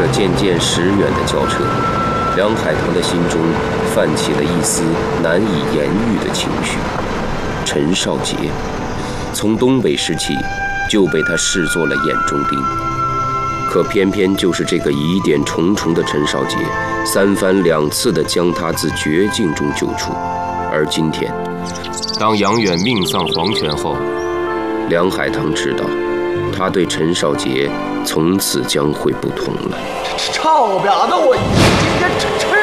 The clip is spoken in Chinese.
着渐渐驶远的轿车，梁海棠的心中泛起了一丝难以言喻的情绪。陈少杰，从东北时起就被他视作了眼中钉，可偏偏就是这个疑点重重的陈少杰，三番两次地将他自绝境中救出。而今天，当杨远命丧黄泉后，梁海棠知道，他对陈少杰从此将会不同了。 臭婊子，我今天